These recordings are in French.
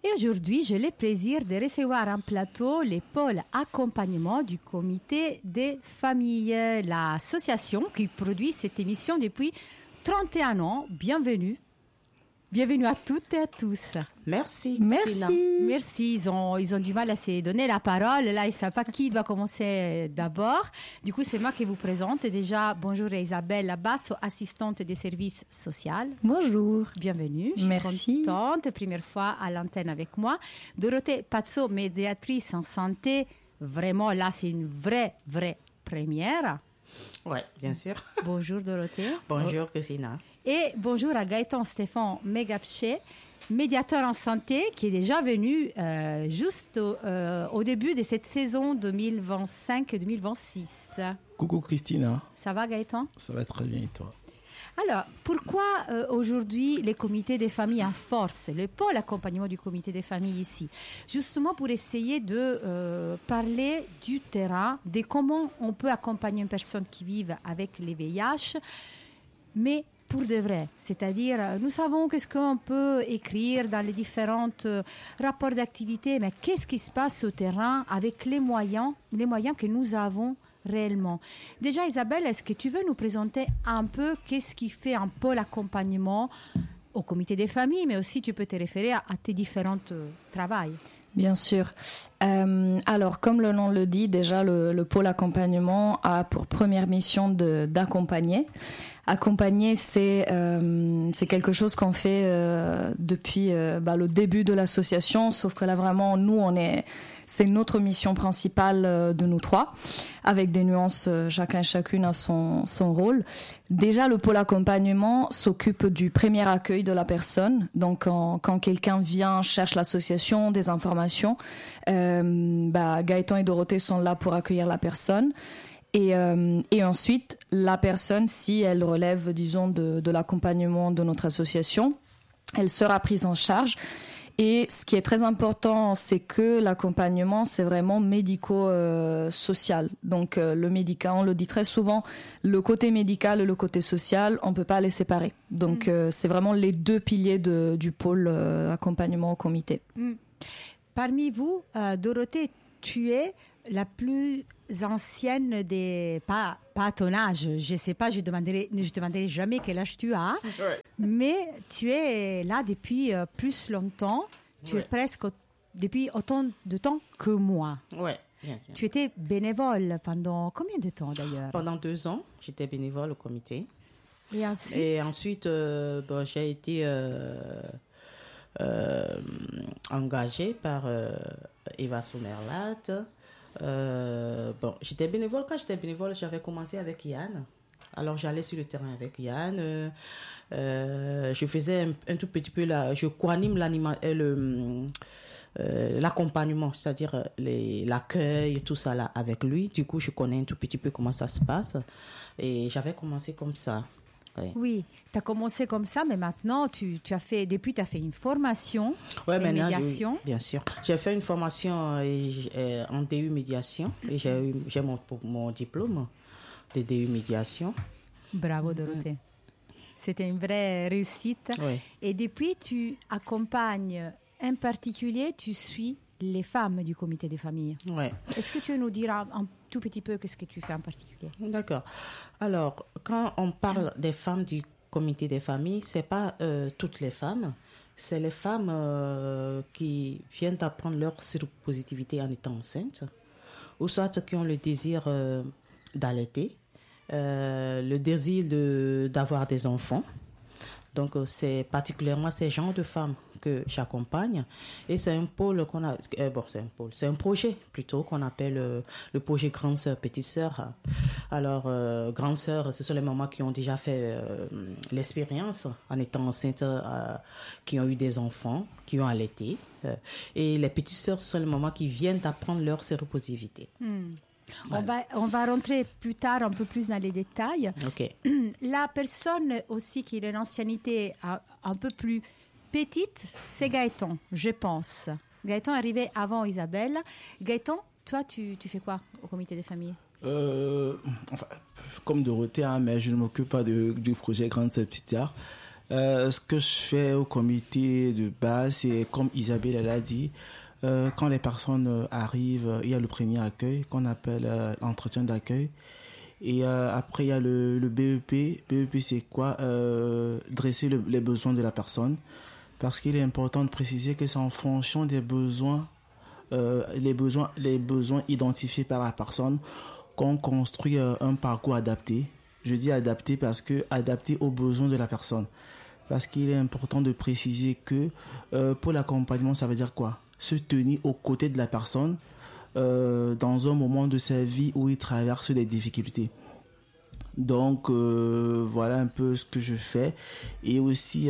Et aujourd'hui, j'ai le plaisir de recevoir en plateau les pôles accompagnement du comité des familles, l'association qui produit cette émission depuis 31 ans. Bienvenue. Bienvenue à toutes et à tous. Merci. Merci. Ils ont du mal à se donner la parole. Là, ils ne savent pas qui doit commencer d'abord. Du coup, c'est moi qui vous présente. Déjà, bonjour Isabelle Labasso, assistante des services sociaux. Bonjour. Bienvenue. Merci. Je suis contente. Première fois à l'antenne avec moi. Dorothée Pazzo, médiatrice en santé. Vraiment, là, c'est une vraie première. Oui, bien sûr. Bonjour Dorothée. Bonjour Christina. Et bonjour à Gaëtan Stéphane Megapché, médiateur en santé, qui est déjà venu juste au début de cette saison 2025-2026. Coucou Christina. Ça va Gaëtan? Ça va très bien et toi? Alors, pourquoi aujourd'hui les comités des familles en force, le pôle accompagnement du comité des familles ici? Justement pour essayer de parler du terrain, de comment on peut accompagner une personne qui vit avec les VIH, mais pour de vrai, c'est-à-dire nous savons qu'est-ce qu'on peut écrire dans les différents rapports d'activité, mais qu'est-ce qui se passe au terrain avec les moyens que nous avons réellement. Déjà Isabelle, est-ce que tu veux nous présenter un peu qu'est-ce qui fait un pôle accompagnement au comité des familles, mais aussi tu peux te référer à tes différents travails? Bien sûr. Alors, comme le nom le dit, déjà, le pôle accompagnement a pour première mission d'accompagner. Accompagner, c'est quelque chose qu'on fait depuis le début de l'association, sauf que là, vraiment, c'est notre mission principale de nous trois, avec des nuances, chacun et chacune a son rôle. Déjà, le pôle accompagnement s'occupe du premier accueil de la personne. Donc, quand quelqu'un vient, cherche l'association, des informations, Gaëtan et Dorothée sont là pour accueillir la personne. Et ensuite, la personne, si elle relève, disons, de l'accompagnement de notre association, elle sera prise en charge. Et ce qui est très important, c'est que l'accompagnement, c'est vraiment médico-social. Donc, le médical, on le dit très souvent, le côté médical et le côté social, on ne peut pas les séparer. Donc, c'est vraiment les deux piliers du pôle accompagnement au comité. Parmi vous, Dorothée, tu es la plus ancienne des... Pas à ton âge, je ne sais pas, je demanderai jamais quel âge tu as, mais tu es là depuis plus longtemps, tu es presque depuis autant de temps que moi. Oui. Tu étais bénévole pendant combien de temps d'ailleurs? Pendant 2 ans, j'étais bénévole au comité. Et ensuite, j'ai été engagée par Eva Somerlath. J'étais bénévole. Quand j'étais bénévole, j'avais commencé avec Yann. Alors, j'allais sur le terrain avec Yann. Je faisais un tout petit peu je coanime l'accompagnement, c'est-à-dire l'accueil, tout ça là avec lui. Du coup, je connais un tout petit peu comment ça se passe. Et j'avais commencé comme ça. Oui, tu as commencé comme ça, mais maintenant, tu as fait une formation en médiation. Bien sûr. J'ai fait une formation en DU médiation et j'ai mon diplôme de DU médiation. Bravo, Dorothée. C'était une vraie réussite. Oui. Et depuis, tu accompagnes, en particulier, tu suis les femmes du comité des familles. Oui. Est-ce que tu veux nous dire un tout petit peu qu'est-ce que tu fais en particulier? D'accord. Alors, quand on parle des femmes du comité des familles, c'est pas toutes les femmes, c'est les femmes qui viennent d'apprendre leur séropositivité en étant enceintes, ou soit qui ont le désir d'allaiter, le désir d'avoir des enfants. Donc, c'est particulièrement ces genres de femmes que j'accompagne. Et c'est un pôle c'est un projet plutôt qu'on appelle le projet Grande Sœur, Petite Sœur. Alors, Grande Sœur, ce sont les mamans qui ont déjà fait l'expérience en étant enceintes, qui ont eu des enfants, qui ont allaité. Et les Petites Sœurs, ce sont les mamans qui viennent d'apprendre leur séropositivité. Voilà. On va rentrer plus tard un peu plus dans les détails. Okay. La personne aussi qui a une ancienneté un peu plus petite, c'est Gaëtan, je pense. Gaëtan est arrivé avant Isabelle. Gaëtan, toi, tu fais quoi au comité des familles? Comme Dorothée, mais je ne m'occupe pas du projet Grande Sœur Petite Sœur. Ce que je fais au comité de base, c'est comme Isabelle l'a dit, quand les personnes arrivent, il y a le premier accueil qu'on appelle l'entretien d'accueil. Et après, il y a le BEP. BEP, c'est quoi? Dresser les besoins de la personne. Parce qu'il est important de préciser que c'est en fonction des besoins, les besoins identifiés par la personne, qu'on construit un parcours adapté. Je dis adapté parce que adapté aux besoins de la personne. Parce qu'il est important de préciser que pour l'accompagnement, ça veut dire quoi? Se tenir aux côtés de la personne dans un moment de sa vie où il traverse des difficultés. Donc voilà un peu ce que je fais. Et aussi,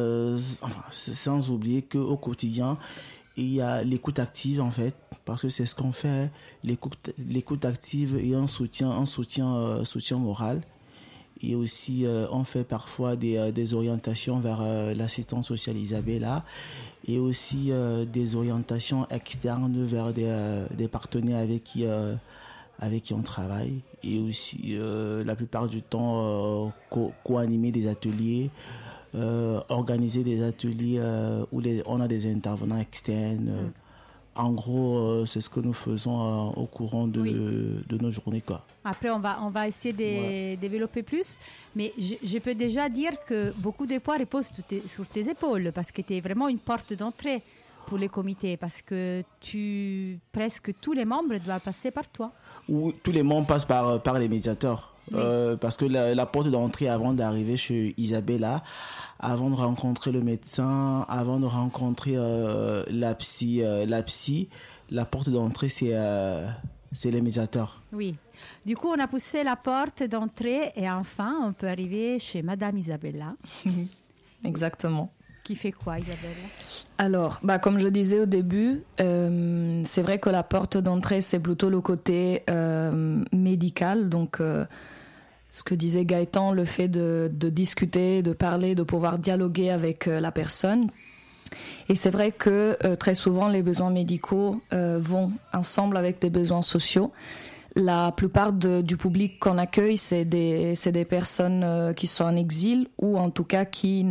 sans oublier qu'au quotidien, il y a l'écoute active en fait, parce que c'est ce qu'on fait, l'écoute active et un soutien moral. Et aussi, on fait parfois des orientations vers l'assistance sociale Isabella, et aussi des orientations externes vers des partenaires avec qui on travaille. Et aussi, la plupart du temps, co-animer des ateliers, organiser des ateliers où on a des intervenants externes. En gros, c'est ce que nous faisons au courant de nos journées, quoi. Après, on va essayer de développer plus. Mais je peux déjà dire que beaucoup de poids reposent sur tes épaules parce que tu es vraiment une porte d'entrée pour les comités, parce que presque tous les membres doivent passer par toi. Oui, tous les membres passent par les médiateurs. Oui. Parce que la porte d'entrée, avant d'arriver chez Isabella, avant de rencontrer le médecin, avant de rencontrer la psy, la porte d'entrée, c'est les médiateurs. Oui. Du coup, on a poussé la porte d'entrée et enfin, on peut arriver chez Madame Isabella. Exactement. Qui fait quoi, Isabella? Alors, comme je disais au début, c'est vrai que la porte d'entrée, c'est plutôt le côté médical. Donc, ce que disait Gaëtan, le fait de discuter, de parler, de pouvoir dialoguer avec la personne. Et c'est vrai que très souvent, les besoins médicaux vont ensemble avec des besoins sociaux. La plupart du public qu'on accueille, c'est des personnes qui sont en exil ou en tout cas qui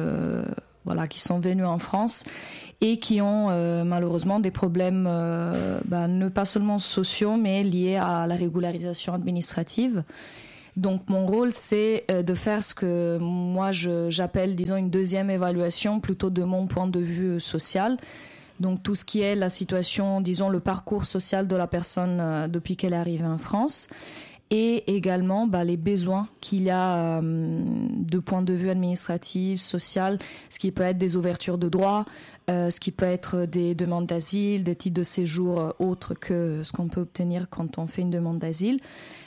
sont venus en France et qui ont malheureusement des problèmes, ne pas seulement sociaux, mais liés à la régularisation administrative. Donc mon rôle, c'est de faire ce que moi j'appelle, disons, une deuxième évaluation, plutôt de mon point de vue social. Donc tout ce qui est la situation, disons, le parcours social de la personne depuis qu'elle est arrivée en France. Et également les besoins qu'il y a de point de vue administratif, social, ce qui peut être des ouvertures de droits, ce qui peut être des demandes d'asile, des titres de séjour autres que ce qu'on peut obtenir quand on fait une demande d'asile.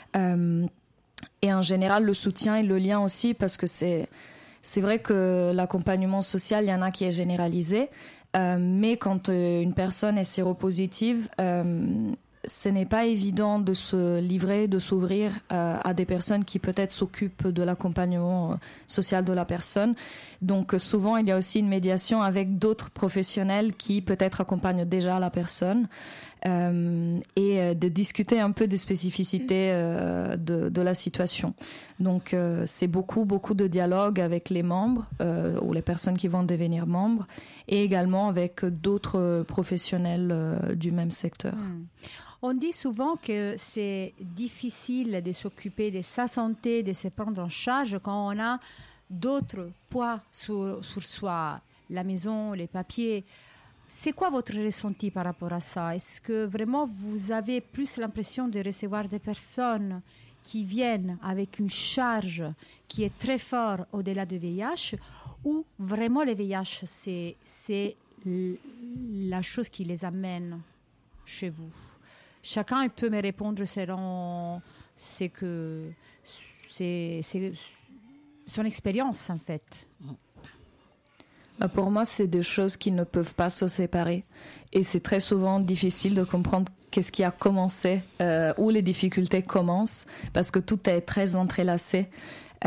Et en général, le soutien et le lien aussi, parce que c'est vrai que l'accompagnement social, il y en a qui est généralisé, mais quand une personne est séropositive, ce n'est pas évident de se livrer, de s'ouvrir à des personnes qui peut-être s'occupent de l'accompagnement social de la personne. Donc souvent, il y a aussi une médiation avec d'autres professionnels qui peut-être accompagnent déjà la personne et de discuter un peu des spécificités de la situation. Donc c'est beaucoup de dialogue avec les membres ou les personnes qui vont devenir membres et également avec d'autres professionnels du même secteur. On dit souvent que c'est difficile de s'occuper de sa santé, de se prendre en charge quand on a d'autres poids sur soi, la maison, les papiers. C'est quoi votre ressenti par rapport à ça? Est-ce que vraiment vous avez plus l'impression de recevoir des personnes qui viennent avec une charge qui est très forte au-delà du VIH, ou vraiment le VIH, c'est la chose qui les amène chez vous? Chacun peut me répondre selon son expérience, en fait. Pour moi, c'est des choses qui ne peuvent pas se séparer. Et c'est très souvent difficile de comprendre qu'est-ce qui a commencé, où les difficultés commencent, parce que tout est très entrelacé.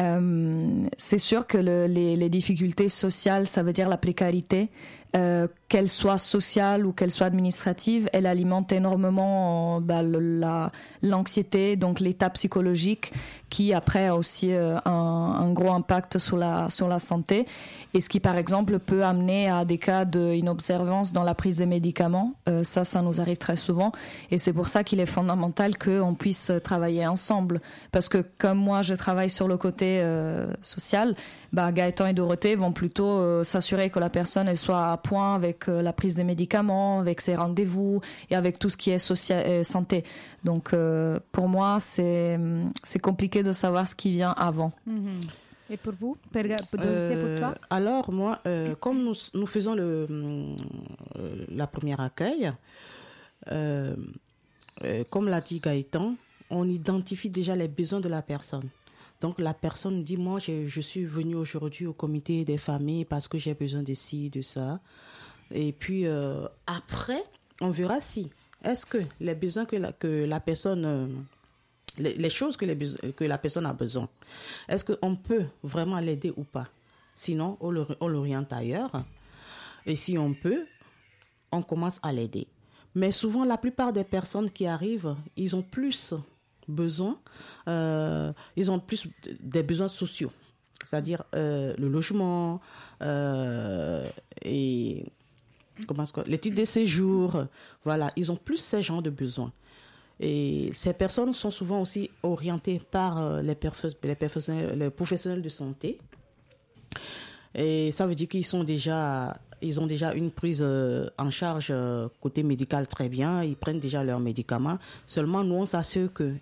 C'est sûr que les difficultés sociales, ça veut dire la précarité, qu'elle soit sociale ou qu'elle soit administrative, elle alimente énormément l'anxiété, donc l'état psychologique, qui après a aussi un gros impact sur la santé, et ce qui par exemple peut amener à des cas d'inobservance dans la prise des médicaments. Ça nous arrive très souvent, et c'est pour ça qu'il est fondamental qu'on puisse travailler ensemble, parce que comme moi je travaille sur le côté social, Gaëtan et Dorothée vont plutôt s'assurer que la personne elle soit à point avec la prise des médicaments, avec ses rendez-vous et avec tout ce qui est santé. Donc pour moi c'est compliqué de savoir ce qui vient avant. Et pour vous, Dorothée, pour toi? Alors moi, comme nous faisons la première accueil, comme l'a dit Gaëtan, on identifie déjà les besoins de la personne. Donc la personne dit, moi je suis venue aujourd'hui au comité des familles parce que j'ai besoin de ci, de ça. Et puis après, on verra si, est-ce que les besoins que la personne, les choses que la personne a besoin, est-ce qu'on peut vraiment l'aider ou pas? Sinon, on l'oriente ailleurs. Et si on peut, on commence à l'aider. Mais souvent, la plupart des personnes qui arrivent, ils ont plus besoin, ils ont plus des besoins sociaux, c'est-à-dire le logement et les titres de séjour, voilà, ils ont plus ces genres de besoins. Et ces personnes sont souvent aussi orientées par les professionnels de santé. Et ça veut dire qu'ils ont déjà une prise en charge côté médical très bien, ils prennent déjà leurs médicaments. Seulement, nous, on s'assure que,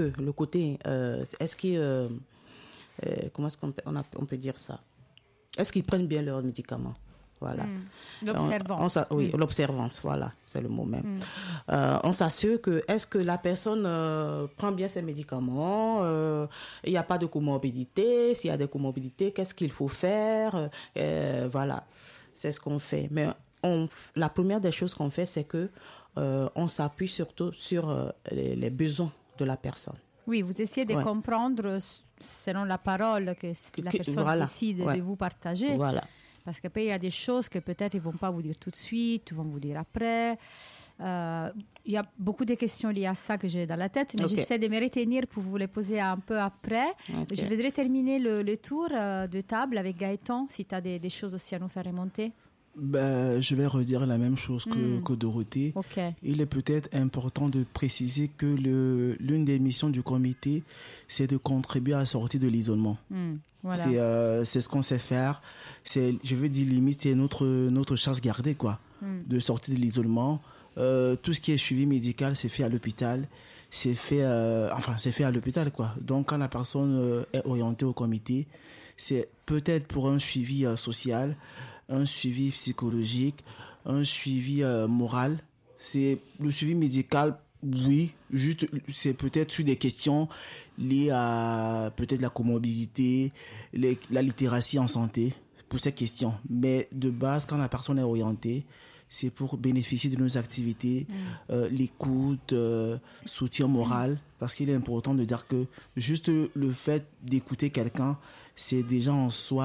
comment est-ce qu'on peut dire ça? Est-ce qu'ils prennent bien leurs médicaments? Voilà. L'observance. Oui, l'observance, voilà, c'est le mot même. On s'assure que, est-ce que la personne prend bien ses médicaments, il n'y a pas de comorbidité, s'il y a des comorbidités, qu'est-ce qu'il faut faire, voilà, c'est ce qu'on fait. Mais la première des choses qu'on fait, c'est que on s'appuie surtout sur les besoins de la personne. Oui, vous essayez de comprendre selon la parole que la personne décide de vous partager. Voilà. Parce qu'après, il y a des choses que peut-être ils ne vont pas vous dire tout de suite, ils vont vous dire après. Il y a beaucoup de questions liées à ça que j'ai dans la tête, mais j'essaie de me retenir pour vous les poser un peu après. Je voudrais terminer le tour de table avec Gaëtan, si tu as des choses aussi à nous faire remonter. Je vais redire la même chose que Dorothée. Il est peut-être important de préciser que l'une des missions du comité, c'est de contribuer à sortir de l'isolement. Voilà. C'est ce qu'on sait faire. Je veux dire, limite, c'est notre chasse gardée, quoi, de sortir de l'isolement. Tout ce qui est suivi médical, c'est fait à l'hôpital. C'est fait à l'hôpital, quoi. Donc, quand la personne est orientée au comité, c'est peut-être pour un suivi social, un suivi psychologique, un suivi moral. C'est le suivi médical, oui, juste c'est peut-être sur des questions liées à peut-être la comorbidité, la littératie en santé, pour ces questions. Mais de base, quand la personne est orientée, c'est pour bénéficier de nos activités, l'écoute, soutien moral, parce qu'il est important de dire que juste le fait d'écouter quelqu'un, c'est déjà en soi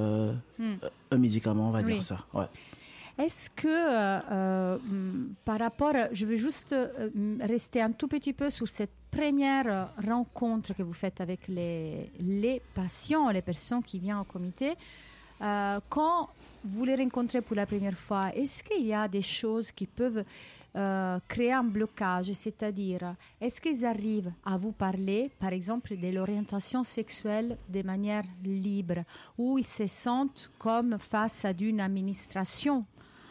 un médicament, on va dire ça. Ouais. Est-ce que par rapport, je veux juste rester un tout petit peu sur cette première rencontre que vous faites avec les patients, les personnes qui viennent au comité, quand vous les rencontrez pour la première fois, est-ce qu'il y a des choses qui peuvent créer un blocage, c'est-à-dire, est-ce qu'ils arrivent à vous parler, par exemple, de l'orientation sexuelle de manière libre, ou ils se sentent comme face à une administration?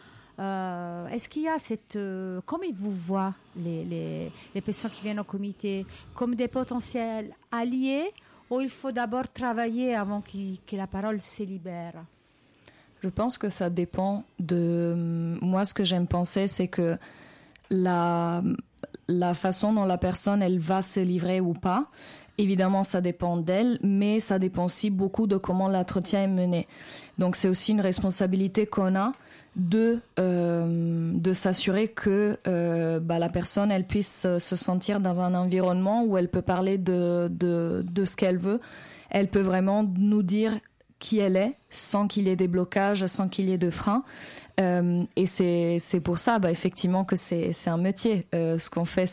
Est-ce qu'il y a comment ils vous voient, les personnes qui viennent au comité, comme des potentiels alliés, ou il faut d'abord travailler avant que la parole se libère? Je pense que ça dépend de... Moi, ce que j'aime penser, c'est que la façon dont la personne elle va se livrer ou pas, évidemment ça dépend d'elle, mais ça dépend aussi beaucoup de comment l'entretien est mené. Donc c'est aussi une responsabilité qu'on a de s'assurer que la personne elle puisse se sentir dans un environnement où elle peut parler de ce qu'elle veut. Elle peut vraiment nous dire qui elle est, sans qu'il y ait des blocages, sans qu'il y ait de freins. Et c'est pour ça, effectivement, que c'est un métier. Ce qu'on fait,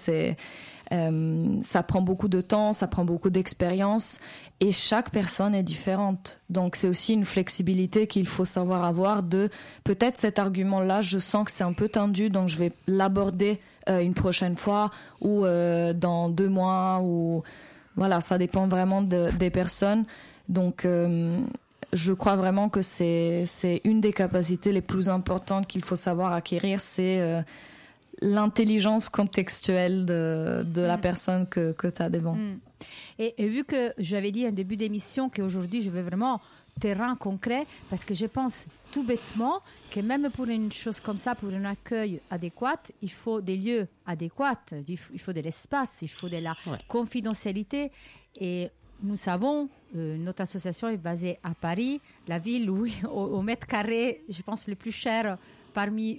ça prend beaucoup de temps, ça prend beaucoup d'expérience, et chaque personne est différente. Donc c'est aussi une flexibilité qu'il faut savoir avoir de peut-être cet argument-là, je sens que c'est un peu tendu, donc je vais l'aborder une prochaine fois ou dans 2 mois, ou voilà, ça dépend vraiment des personnes. Donc je crois vraiment que c'est une des capacités les plus importantes qu'il faut savoir acquérir, c'est l'intelligence contextuelle de la personne que tu as devant. Et vu que j'avais dit en début d'émission qu'aujourd'hui je veux vraiment terrain concret, parce que je pense tout bêtement que même pour une chose comme ça, pour un accueil adéquat, il faut des lieux adéquats, il faut de l'espace, il faut de la confidentialité. Et nous savons, notre association est basée à Paris, la ville où au mètre carré, je pense, le plus cher parmi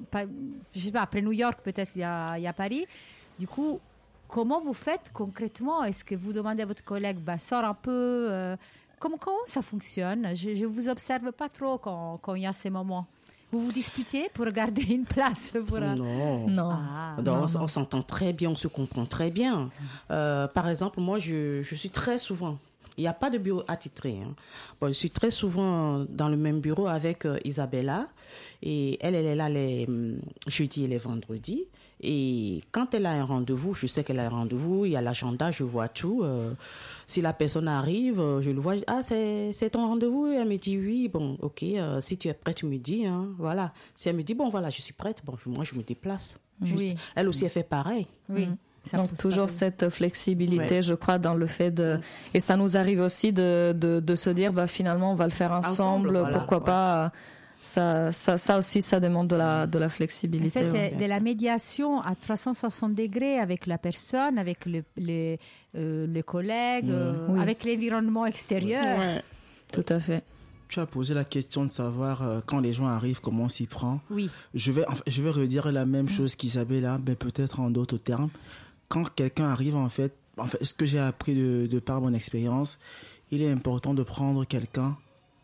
je sais pas, après New York, peut-être il y a Paris. Du coup, comment vous faites concrètement? Est-ce que vous demandez à votre collègue, sors un peu comment ça fonctionne? Je vous observe pas trop quand il y a ces moments. Vous vous disputez pour garder une place pour Non. On s'entend très bien, on se comprend très bien. Par exemple, moi, je suis très souvent... Il n'y a pas de bureau attitré. Bon, je suis très souvent dans le même bureau avec Isabella. Et elle est là les jeudis et les vendredis. Et quand elle a un rendez-vous, je sais qu'elle a un rendez-vous, il y a l'agenda, je vois tout. Si la personne arrive, je le vois, c'est ton rendez-vous? Et elle me dit oui, bon, ok, si tu es prête, tu me dis, voilà. Si elle me dit, bon, voilà, je suis prête, bon, moi, je me déplace. Juste. Oui. Elle aussi, elle fait pareil. Oui. Donc toujours cette flexibilité, je crois, dans le fait de... Et ça nous arrive aussi de se dire, finalement, on va le faire ensemble, voilà, pourquoi pas... Ça aussi, ça demande de la flexibilité. En fait, c'est de la médiation à 360 degrés avec la personne, avec les collègues, avec l'environnement extérieur. Ouais. Tout à fait. Tu as posé la question de savoir quand les gens arrivent, comment on s'y prend. Oui. Je vais redire la même chose qu'Isabella, mais peut-être en d'autres termes. Quand quelqu'un arrive, en fait, ce que j'ai appris de par mon expérience, il est important de prendre quelqu'un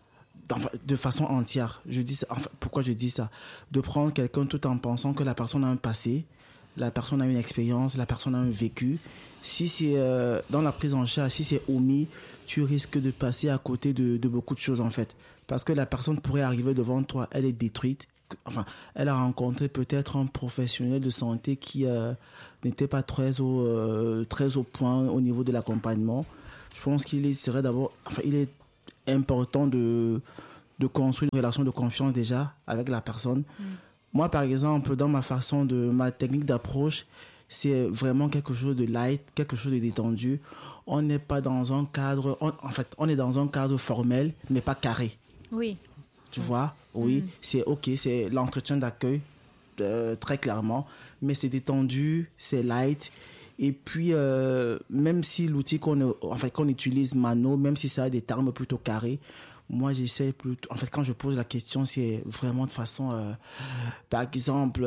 de façon entière. Je dis ça, pourquoi je dis ça? De prendre quelqu'un tout en pensant que la personne a un passé, la personne a une expérience, la personne a un vécu. Si c'est dans la prise en charge, si c'est omis, tu risques de passer à côté de beaucoup de choses, en fait. Parce que la personne pourrait arriver devant toi, elle est détruite. Elle a rencontré peut-être un professionnel de santé qui n'était pas très au point au niveau de l'accompagnement. Je pense qu'il est important de construire une relation de confiance déjà avec la personne. Moi, par exemple, dans ma technique d'approche, c'est vraiment quelque chose de light, quelque chose de détendu. On n'est pas dans un cadre... on est dans un cadre formel, mais pas carré. Oui. Tu vois? Oui, c'est OK, c'est l'entretien d'accueil, très clairement. Mais c'est détendu, c'est light. Et puis, même si l'outil qu'on utilise, Mano, même si ça a des termes plutôt carrés, moi, j'essaie plutôt... En fait, quand je pose la question, c'est vraiment de façon... par exemple...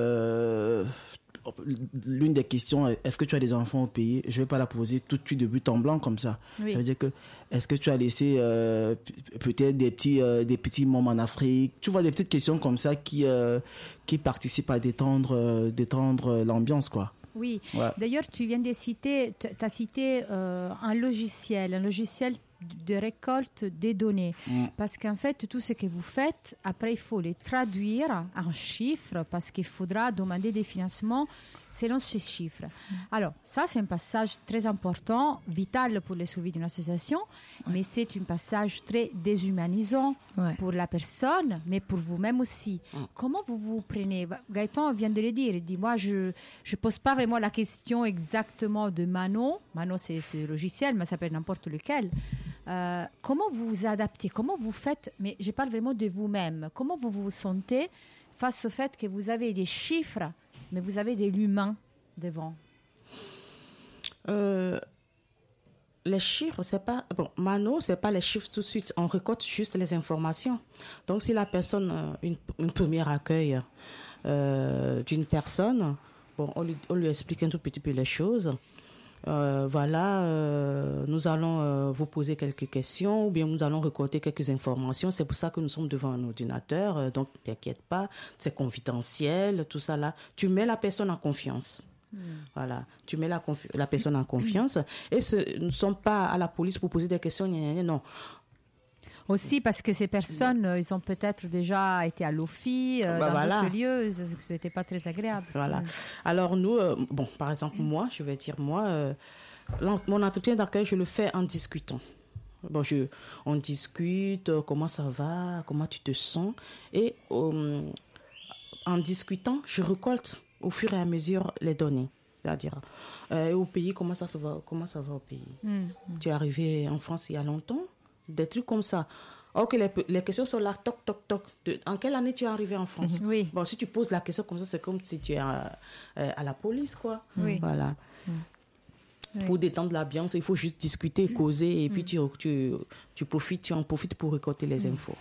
l'une des questions, est-ce que tu as des enfants au pays? Je ne vais pas la poser tout de suite de but en blanc comme ça. Oui. Ça veut dire que, est-ce que tu as laissé peut-être des petits moments en Afrique? Tu vois, des petites questions comme ça qui participent à détendre l'ambiance, quoi. Oui. Ouais. D'ailleurs, tu viens de citer, tu as cité un logiciel de récolte des données. Parce qu'en fait, tout ce que vous faites, après, il faut les traduire en chiffres parce qu'il faudra demander des financements selon ces chiffres. Alors, ça, c'est un passage très important, vital pour la survie d'une association, mais c'est un passage très déshumanisant pour la personne, mais pour vous-même aussi. Comment vous vous prenez? Gaëtan vient de le dire, il dit, moi, je ne pose pas vraiment la question exactement de Mano. Mano, c'est ce logiciel, mais ça peut être n'importe lequel. Comment vous vous adaptez? Comment vous faites? Mais je parle vraiment de vous-même. Comment vous vous sentez face au fait que vous avez des chiffres, mais vous avez de l'humain devant? Les chiffres, c'est pas... Bon, Mano, c'est pas les chiffres tout de suite. On récolte juste les informations. Donc, si la personne... Une première accueil d'une personne, bon, on lui explique un tout petit peu les choses. nous allons vous poser quelques questions ou bien nous allons récolter quelques informations. C'est pour ça que nous sommes devant un ordinateur. Donc, t'inquiète pas, c'est confidentiel, tout ça là. Tu mets la personne en confiance. Voilà, tu mets la personne en confiance. Et nous ne sommes pas à la police pour poser des questions, non. Aussi parce que ces personnes, ils ont peut-être déjà été à l'OFI, dans d'autres lieux, ce n'était pas très agréable. Voilà. Alors nous, par exemple, mon entretien d'accueil, je le fais en discutant. On discute, comment ça va, comment tu te sens. Et en discutant, je récolte au fur et à mesure les données. C'est-à-dire, au pays, comment ça va au pays? Tu es arrivé en France il y a longtemps? Des trucs comme ça. Ok, les questions sont là, toc, toc, toc. En quelle année tu es arrivé en France? Oui. Bon, si tu poses la question comme ça, c'est comme si tu es à la police, quoi. Oui. Voilà. Oui. Pour détendre l'ambiance, il faut juste discuter, causer, et puis tu en profites pour récolter les infos.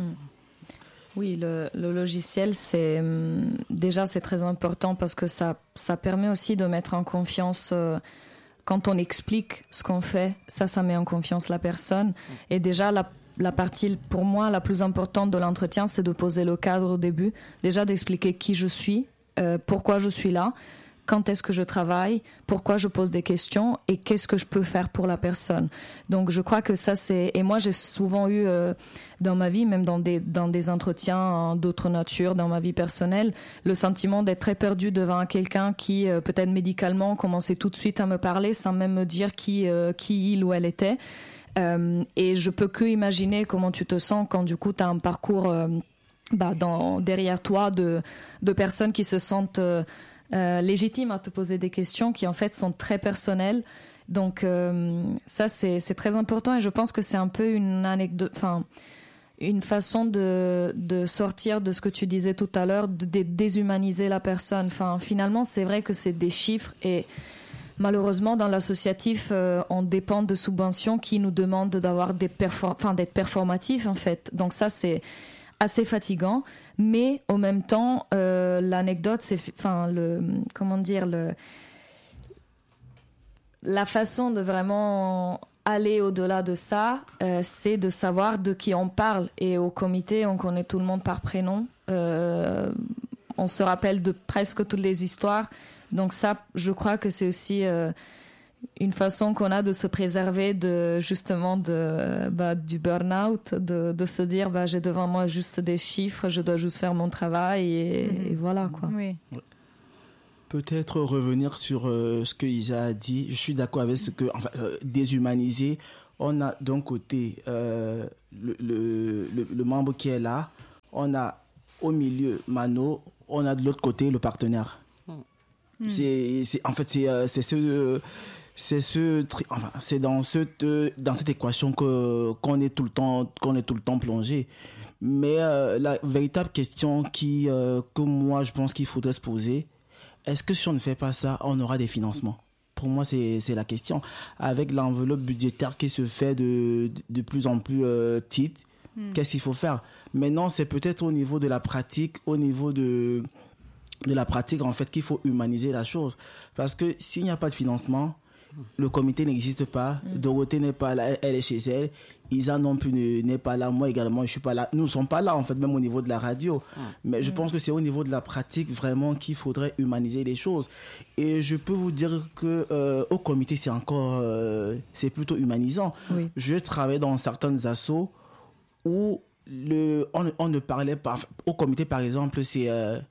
Oui, le logiciel, c'est très important parce que ça permet aussi de mettre en confiance. Quand on explique ce qu'on fait, ça met en confiance la personne. Et déjà, la partie, pour moi, la plus importante de l'entretien, c'est de poser le cadre au début. Déjà, d'expliquer qui je suis, pourquoi je suis là, quand est-ce que je travaille, pourquoi je pose des questions et qu'est-ce que je peux faire pour la personne. Donc, je crois que ça, c'est... Et moi, j'ai souvent eu, dans ma vie, même dans des entretiens d'autres natures, dans ma vie personnelle, le sentiment d'être très perdu devant quelqu'un qui, peut-être médicalement, commençait tout de suite à me parler sans même me dire qui il ou elle était. Et je peux que imaginer comment tu te sens quand, du coup, tu as un parcours derrière toi de personnes qui se sentent... légitimes à te poser des questions qui en fait sont très personnelles. Donc ça c'est très important et je pense que c'est un peu une anecdote, enfin une façon de sortir de ce que tu disais tout à l'heure, de déshumaniser la personne. Enfin finalement c'est vrai que c'est des chiffres et malheureusement dans l'associatif on dépend de subventions qui nous demandent d'avoir d'être performatifs en fait. Donc ça c'est assez fatigant, mais en même temps, l'anecdote, c'est, la façon de vraiment aller au-delà de ça, c'est de savoir de qui on parle. Et au comité, on connaît tout le monde par prénom. On se rappelle de presque toutes les histoires. Donc ça, je crois que c'est aussi une façon qu'on a de se préserver du burn-out, de se dire j'ai devant moi juste des chiffres, je dois juste faire mon travail et voilà quoi. Oui. Peut-être revenir sur ce que Isa a dit. Je suis d'accord avec ce que déshumaniser. On a d'un côté le membre qui est là, on a au milieu Mano, on a de l'autre côté le partenaire. C'est dans cette équation qu'on est tout le temps plongé. Mais la véritable question que moi je pense qu'il faudrait se poser, est-ce que si on ne fait pas ça, on aura des financements? Pour moi, c'est la question. Avec l'enveloppe budgétaire qui se fait de plus en plus petite, qu'est-ce qu'il faut faire? Maintenant, c'est peut-être au niveau de la pratique, en fait, qu'il faut humaniser la chose. Parce que s'il n'y a pas de financement, le comité n'existe pas, Dorothée n'est pas là, elle est chez elle, Isa non plus n'est pas là, moi également je suis pas là, nous ne sommes pas là en fait, même au niveau de la radio. Mais je pense que c'est au niveau de la pratique vraiment qu'il faudrait humaniser les choses. Et je peux vous dire que au comité c'est plutôt humanisant. Oui. Je travaille dans certaines assos où on ne parlait pas. Au comité par exemple c'est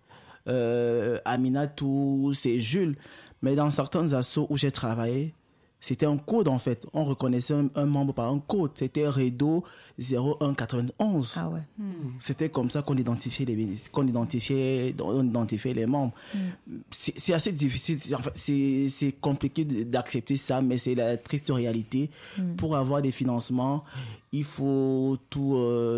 Aminatou, c'est Jules. Mais dans certains assos où j'ai travaillé, c'était un code en fait. On reconnaissait un membre par un code. C'était Redo 0191. Ah ouais. C'était comme ça qu'on identifiait les membres. C'est assez difficile. En fait, c'est compliqué d'accepter ça, mais c'est la triste réalité. Pour avoir des financements, il faut tout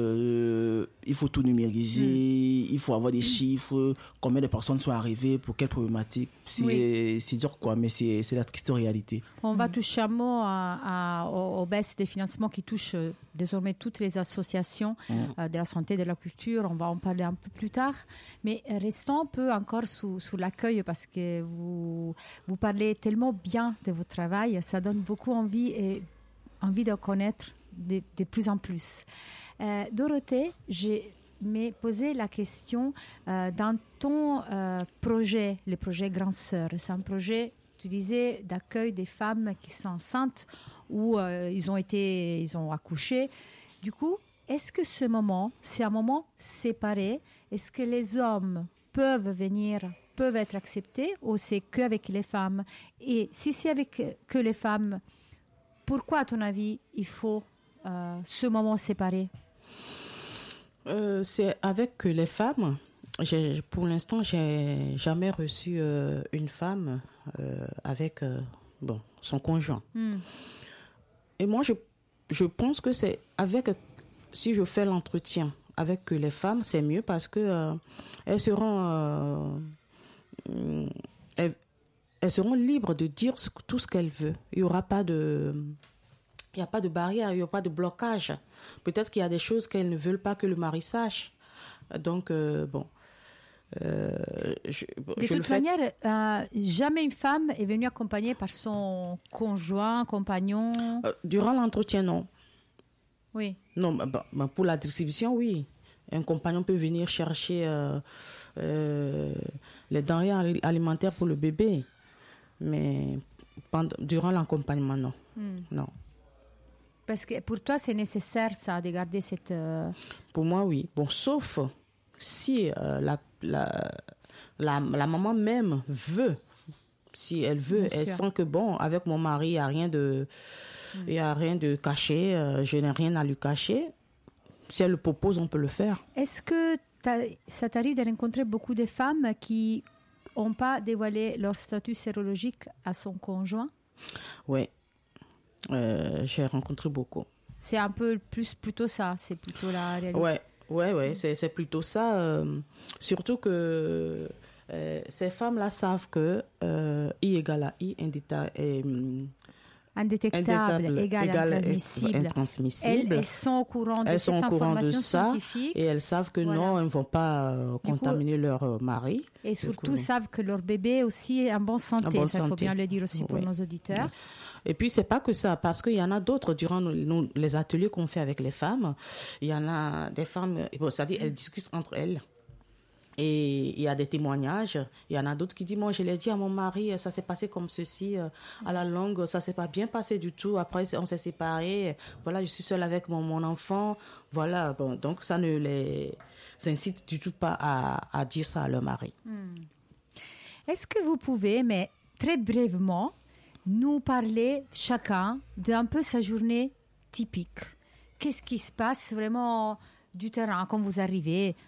numériser, il faut avoir des chiffres, combien de personnes sont arrivées, pour quelle problématique. C'est dur, quoi, mais c'est la triste réalité. On va toucher un mot aux baisses des financements qui touchent désormais toutes les associations de la santé et de la culture. On va en parler un peu plus tard. Mais restons un peu encore sous l'accueil, parce que vous parlez tellement bien de votre travail. Ça donne beaucoup envie de connaître de plus en plus. Dorothée, je m'ai posé la question dans ton projet, le projet Grand Sœur. C'est un projet, tu disais, d'accueil des femmes qui sont enceintes ou ils ont accouché. Du coup, est-ce que c'est un moment séparé? Est-ce que les hommes peuvent être acceptés, ou c'est qu'avec les femmes? Et si c'est avec que les femmes, pourquoi, à ton avis, il faut ce moment séparé? C'est avec les femmes. Pour l'instant, j'ai jamais reçu une femme avec son conjoint. Et moi, je pense que c'est si je fais l'entretien avec les femmes, c'est mieux, parce que elles seront libres de dire tout ce qu'elles veulent. Il n'y aura pas de barrière, il n'y aura pas de blocage. Peut-être qu'il y a des choses qu'elles ne veulent pas que le mari sache. Donc, de toute manière, jamais une femme est venue accompagnée par son conjoint, compagnon. Durant l'entretien, non. Oui. Non, pour la distribution, oui. Un compagnon peut venir chercher les denrées alimentaires pour le bébé. Mais durant l'accompagnement, non. Non. Parce que pour toi, c'est nécessaire, ça, de garder cette... Pour moi, oui. Bon, sauf si la maman même veut. Si elle veut, elle sent que, avec mon mari, il n'y a rien de caché, je n'ai rien à lui cacher. Si elle le propose, on peut le faire. Est-ce que ça t'arrive de rencontrer beaucoup de femmes qui n'ont pas dévoilé leur statut sérologique à son conjoint? Oui. J'ai rencontré beaucoup. C'est un peu plutôt ça, c'est plutôt la réalité. Ouais, c'est plutôt ça. Surtout que ces femmes-là savent que I égale à I, indétectable égale intransmissible. Elles sont au courant de cette information scientifique. Et elles savent que non, elles ne vont pas contaminer leur mari. Et surtout savent que leur bébé aussi est en bonne santé. Ça, il faut bien le dire aussi pour nos auditeurs. Et puis, c'est pas que ça, parce qu'il y en a d'autres, durant les ateliers qu'on fait avec les femmes, il y en a des femmes, c'est-à-dire elles discutent entre elles. Et il y a des témoignages. Il y en a d'autres qui disent, moi, je l'ai dit à mon mari, ça s'est passé comme ceci, à la longue, ça s'est pas bien passé du tout. Après, on s'est séparés. Voilà, je suis seule avec mon enfant. Voilà, donc ça ne les incite du tout pas à dire ça à leur mari. Est-ce que vous pouvez, mais très brièvement, nous parler chacun d'un peu sa journée typique? Qu'est-ce qui se passe vraiment du terrain quand vous arrivez